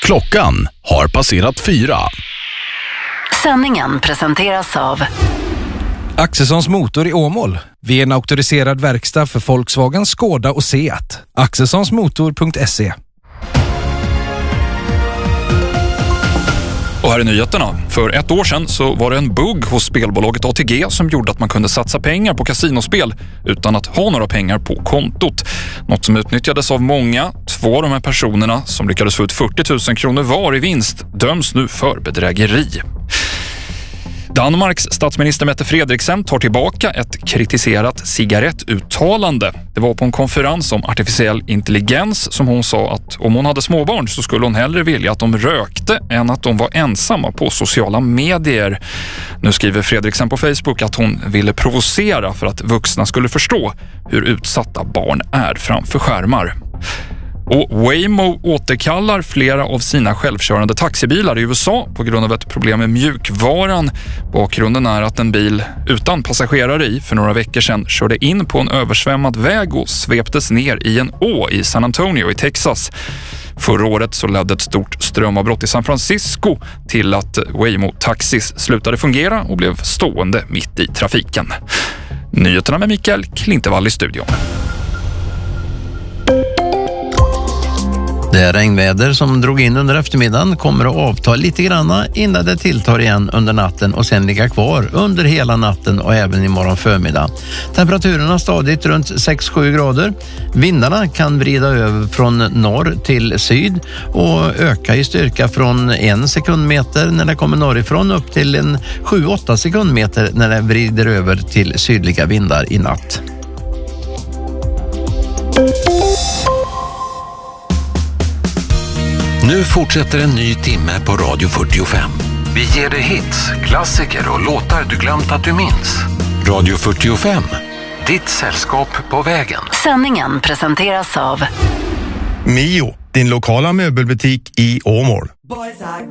Klockan har passerat 4. Sändningen presenteras av Axelssons Motor i Åmål. Vi är en auktoriserad verkstad för Volkswagen, Skoda och Seat. Axelssonsmotor.se. Och här är nyheterna. För ett år sedan så var det en bugg hos spelbolaget ATG som gjorde att man kunde satsa pengar på kasinospel utan att ha några pengar på kontot. Något som utnyttjades av många. 2 av de här personerna som lyckades få ut 40 000 kronor var i vinst döms nu för bedrägeri. Danmarks statsminister Mette Frederiksen tar tillbaka ett kritiserat cigarettuttalande. Det var på en konferens om artificiell intelligens som hon sa att om hon hade småbarn så skulle hon hellre vilja att de rökte än att de var ensamma på sociala medier. Nu skriver Frederiksen på Facebook att hon ville provocera för att vuxna skulle förstå hur utsatta barn är framför skärmar. Och Waymo återkallar flera av sina självkörande taxibilar i USA på grund av ett problem med mjukvaran. Bakgrunden är att en bil utan passagerare i för några veckor sedan körde in på en översvämmad väg och sveptes ner i en å i San Antonio i Texas. Förra året så ledde ett stort strömavbrott i San Francisco till att Waymo Taxis slutade fungera och blev stående mitt i trafiken. Nyheterna med Mikael Klintevall i studion. Det regnväder som drog in under eftermiddagen kommer att avta lite granna innan det tilltar igen under natten och sen ligga kvar under hela natten och även imorgon förmiddag. Temperaturerna stadigt runt 6-7 grader. Vindarna kan vrida över från norr till syd och öka i styrka från 1 sekundmeter när det kommer norrifrån upp till en 7-8 sekundmeter när det vrider över till sydliga vindar i natt. Nu fortsätter en ny timme på Radio 45. Vi ger dig hits, klassiker och låtar du glömt att du minns. Radio 45, ditt sällskap på vägen. sändningen presenteras av Mio, din lokala möbelbutik i Åmål. Boys are